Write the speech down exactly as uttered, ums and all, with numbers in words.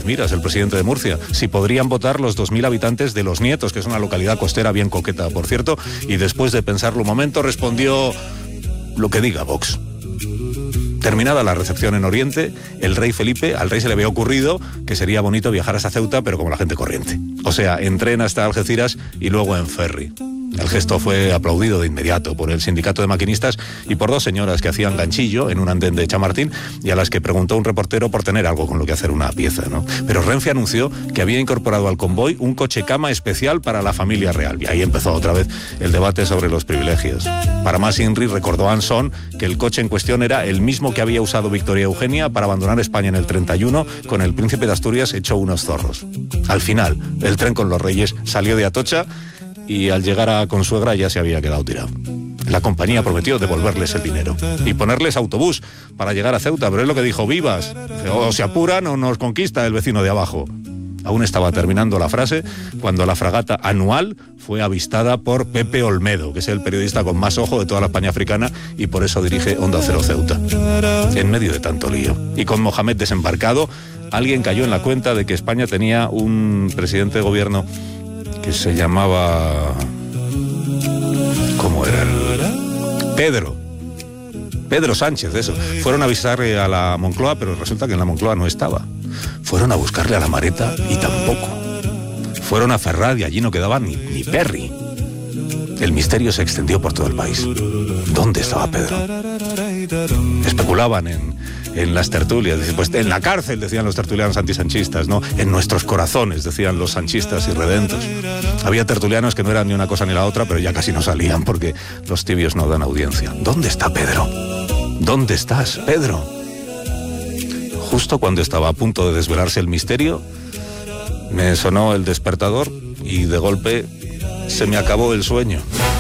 Miras, el presidente de Murcia, si podrían votar los dos mil habitantes de Los Nietos, que es una localidad costera bien coqueta, por cierto, y después de pensarlo un momento respondió: lo que diga Vox. Terminada la recepción en Oriente, el rey Felipe, al rey se le había ocurrido que sería bonito viajar hasta Ceuta, pero como la gente corriente. O sea, en tren hasta Algeciras y luego en ferry. El gesto fue aplaudido de inmediato por el sindicato de maquinistas y por dos señoras que hacían ganchillo en un andén de Chamartín y a las que preguntó un reportero por tener algo con lo que hacer una pieza, ¿no? Pero Renfe anunció que había incorporado al convoy un coche cama especial para la familia real. Y ahí empezó otra vez el debate sobre los privilegios. Para más Inri, recordó Ansón que el coche en cuestión era el mismo que había usado Victoria Eugenia para abandonar España en el treinta y uno, con el príncipe de Asturias hecho unos zorros. Al final, el tren con los reyes salió de Atocha y al llegar a Consuegra ya se había quedado tirado. La compañía prometió devolverles el dinero y ponerles autobús para llegar a Ceuta, pero es lo que dijo Vivas: o se apuran o nos conquista el vecino de abajo. Aún estaba terminando la frase cuando la fragata Anual fue avistada por Pepe Olmedo, que es el periodista con más ojo de toda la España africana y por eso dirige Onda Cero Ceuta. En medio de tanto lío y con Mohamed desembarcado, alguien cayó en la cuenta de que España tenía un presidente de gobierno que se llamaba... ¿Cómo era? Pedro. Pedro Sánchez, eso. Fueron a avisarle a la Moncloa, pero resulta que en la Moncloa no estaba. Fueron a buscarle a la Mareta y tampoco. Fueron a Ferraz y allí no quedaba ni, ni Perry. El misterio se extendió por todo el país. ¿Dónde estaba Pedro? Especulaban en, en las tertulias. Pues en la cárcel, decían los tertulianos antisanchistas, ¿no? En nuestros corazones, decían los sanchistas irredentos. Había tertulianos que no eran ni una cosa ni la otra, pero ya casi no salían porque los tibios no dan audiencia. ¿Dónde está Pedro? ¿Dónde estás, Pedro? Justo cuando estaba a punto de desvelarse el misterio, me sonó el despertador y de golpe se me acabó el sueño.